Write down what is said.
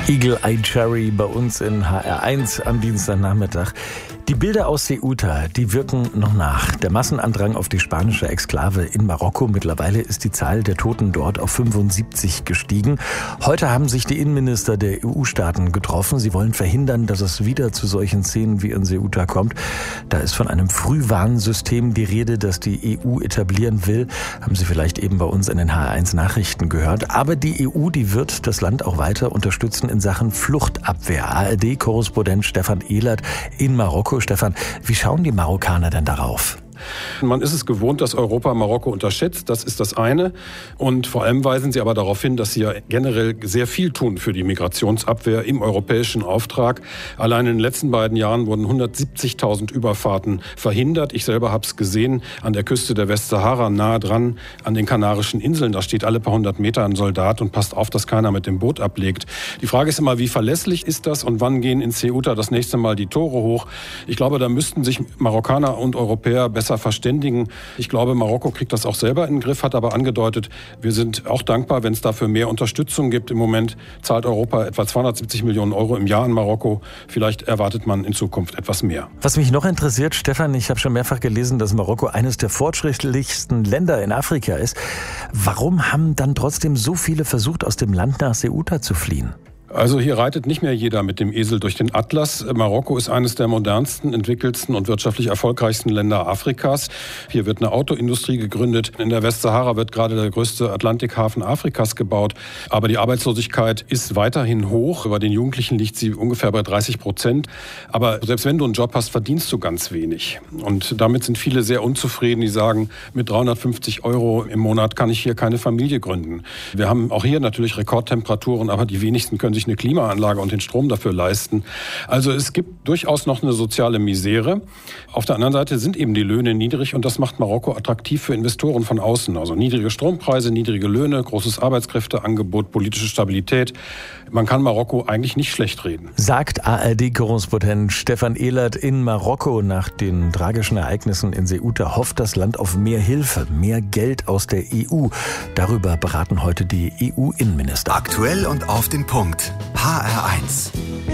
Eagle Eye Cherry bei uns in HR1 am Dienstagnachmittag. Die Bilder aus Ceuta, die wirken noch nach. Der Massenandrang auf die spanische Exklave in Marokko. Mittlerweile ist die Zahl der Toten dort auf 75 gestiegen. Heute haben sich die Innenminister der EU-Staaten getroffen. Sie wollen verhindern, dass es wieder zu solchen Szenen wie in Ceuta kommt. Da ist von einem Frühwarnsystem die Rede, das die EU etablieren will. Haben Sie vielleicht eben bei uns in den HR1 Nachrichten gehört. Aber die EU, die wird das Land auch weiter unterstützen in Sachen Fluchtabwehr. ARD-Korrespondent Stefan Ehlert in Marokko. Stefan, wie schauen die Marokkaner denn darauf? Man ist es gewohnt, dass Europa Marokko unterschätzt. Das ist das eine. Und vor allem weisen sie aber darauf hin, dass sie ja generell sehr viel tun für die Migrationsabwehr im europäischen Auftrag. Allein in den letzten beiden Jahren wurden 170.000 Überfahrten verhindert. Ich selber habe es gesehen an der Küste der Westsahara, nahe dran an den Kanarischen Inseln. Da steht alle paar hundert Meter ein Soldat und passt auf, dass keiner mit dem Boot ablegt. Die Frage ist immer, wie verlässlich ist das und wann gehen in Ceuta das nächste Mal die Tore hoch? Ich glaube, da müssten sich Marokkaner und Europäer besser verständigen. Ich glaube, Marokko kriegt das auch selber in den Griff, hat aber angedeutet, wir sind auch dankbar, wenn es dafür mehr Unterstützung gibt. Im Moment zahlt Europa etwa 270 Millionen Euro im Jahr an Marokko. Vielleicht erwartet man in Zukunft etwas mehr. Was mich noch interessiert, Stefan, ich habe schon mehrfach gelesen, dass Marokko eines der fortschrittlichsten Länder in Afrika ist. Warum haben dann trotzdem so viele versucht, aus dem Land nach Ceuta zu fliehen? Also hier reitet nicht mehr jeder mit dem Esel durch den Atlas. Marokko ist eines der modernsten, entwickelsten und wirtschaftlich erfolgreichsten Länder Afrikas. Hier wird eine Autoindustrie gegründet. In der Westsahara wird gerade der größte Atlantikhafen Afrikas gebaut. Aber die Arbeitslosigkeit ist weiterhin hoch. Bei den Jugendlichen liegt sie ungefähr bei 30%. Aber selbst wenn du einen Job hast, verdienst du ganz wenig. Und damit sind viele sehr unzufrieden. Die sagen, mit 350 Euro im Monat kann ich hier keine Familie gründen. Wir haben auch hier natürlich Rekordtemperaturen, aber die wenigsten können sich eine Klimaanlage und den Strom dafür leisten. Also es gibt durchaus noch eine soziale Misere. Auf der anderen Seite sind eben die Löhne niedrig und das macht Marokko attraktiv für Investoren von außen. Also niedrige Strompreise, niedrige Löhne, großes Arbeitskräfteangebot, politische Stabilität. Man kann Marokko eigentlich nicht schlecht reden. Sagt ARD-Korrespondent Stefan Ehlert in Marokko. Nach den tragischen Ereignissen in Ceuta hofft das Land auf mehr Hilfe, mehr Geld aus der EU. Darüber beraten heute die EU-Innenminister. Aktuell und auf den Punkt. HR1.